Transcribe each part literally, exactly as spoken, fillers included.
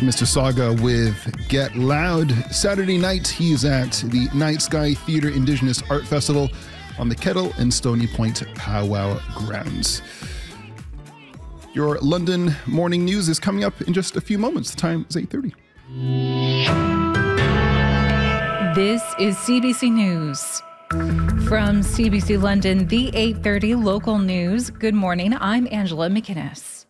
That's Mister Saga with Get Loud. Saturday night, he's at the Night Sky Theatre Indigenous Art Festival on the Kettle and Stony Point Powwow grounds. Your London morning news is coming up in just a few moments. The time is eight thirty. This is C B C News. From C B C London, the eight thirty local news. Good morning, I'm Angela McInnes.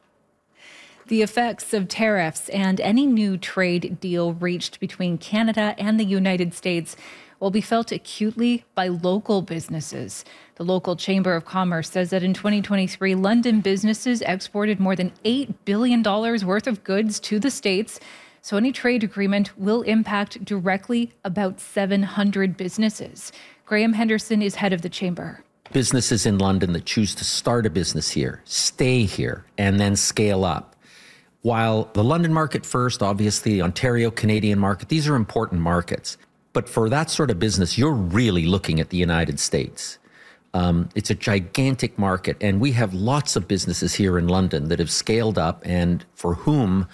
The effects of tariffs and any new trade deal reached between Canada and the United States will be felt acutely by local businesses. The local Chamber of Commerce says that in twenty twenty-three, London businesses exported more than eight billion dollars worth of goods to the States. So any trade agreement will impact directly about seven hundred businesses. Graham Henderson is head of the Chamber. Businesses in London that choose to start a business here, stay here, and then scale up. While the London market first, obviously the Ontario Canadian market, these are important markets. But for that sort of business, you're really looking at the United States. Um, it's a gigantic market, and we have lots of businesses here in London that have scaled up and for whom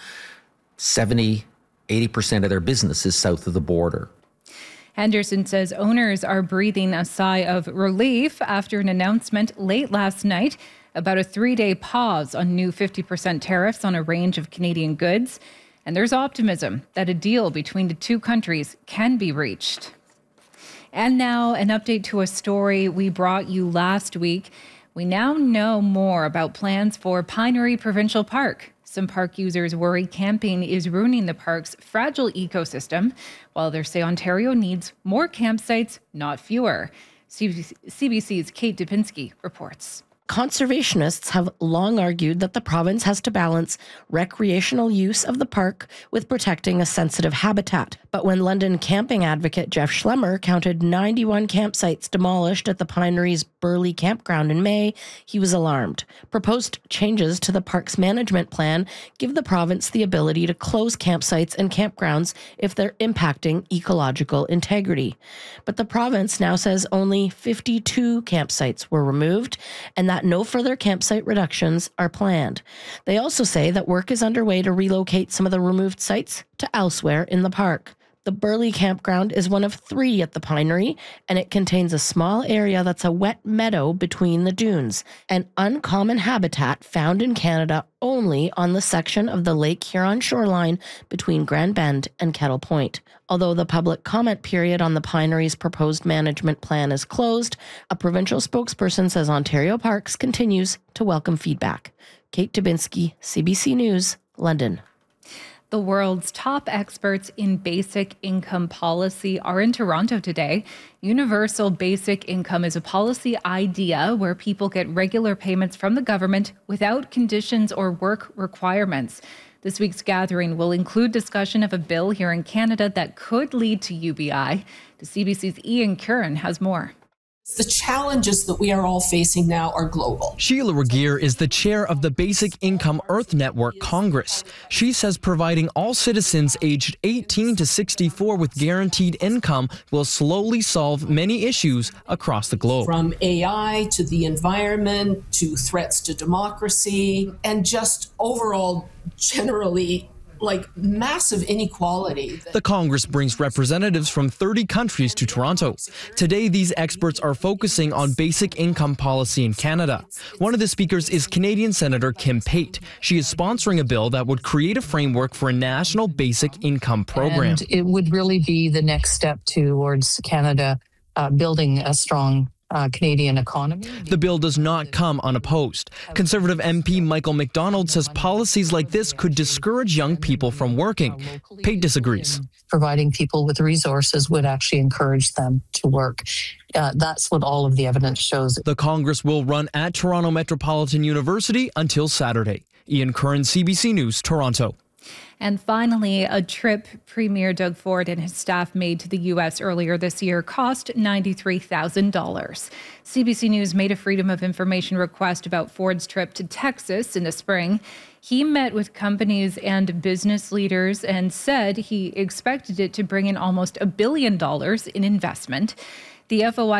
seventy, eighty percent of their business is south of the border. Henderson says owners are breathing a sigh of relief after an announcement late last night about a three-day pause on new fifty percent tariffs on a range of Canadian goods. And there's optimism that a deal between the two countries can be reached. And now an update to a story we brought you last week. We now know more about plans for Pinery Provincial Park. Some park users worry camping is ruining the park's fragile ecosystem, while others say Ontario needs more campsites, not fewer. C B C's Kate Dupinsky reports. Conservationists have long argued that the province has to balance recreational use of the park with protecting a sensitive habitat. But when London camping advocate Jeff Schlemmer counted ninety-one campsites demolished at the Pinery's Burley campground in May, he was alarmed. Proposed changes to the park's management plan give the province the ability to close campsites and campgrounds if they're impacting ecological integrity. But the province now says only fifty-two campsites were removed, and that no further campsite reductions are planned. They also say that work is underway to relocate some of the removed sites to elsewhere in the park. The Burley campground is one of three at the Pinery, and it contains a small area that's a wet meadow between the dunes, an uncommon habitat found in Canada only on the section of the Lake Huron shoreline between Grand Bend and Kettle Point. Although the public comment period on the Pinery's proposed management plan is closed, a provincial spokesperson says Ontario Parks continues to welcome feedback. Kate Dubinsky, C B C News, London. The world's top experts in basic income policy are in Toronto today. Universal basic income is a policy idea where people get regular payments from the government without conditions or work requirements. This week's gathering will include discussion of a bill here in Canada that could lead to U B I. The C B C's Ian Curran has more. The challenges that we are all facing now are global. Sheila Regier is the chair of the Basic Income Earth Network Congress. She says providing all citizens aged eighteen to sixty-four with guaranteed income will slowly solve many issues across the globe. From A I to the environment to threats to democracy and just overall generally like massive inequality. The Congress brings representatives from thirty countries to Toronto. Today, these experts are focusing on basic income policy in Canada. One of the speakers is Canadian Senator Kim Pate. She is sponsoring a bill that would create a framework for a national basic income program. And it would really be the next step towards Canada uh, building a strong Uh, Canadian economy. The bill does not come unopposed. Conservative M P Michael McDonald says policies like this could discourage young people from working. Pate disagrees. Providing people with resources would actually encourage them to work. Uh, that's what all of the evidence shows. The Congress will run at Toronto Metropolitan University until Saturday. Ian Curran, C B C News, Toronto. And finally, a trip Premier Doug Ford and his staff made to the U S earlier this year cost ninety-three thousand dollars. C B C News made a Freedom of Information request about Ford's trip to Texas in the spring. He met with companies and business leaders and said he expected it to bring in almost a billion dollars in investment. The F O I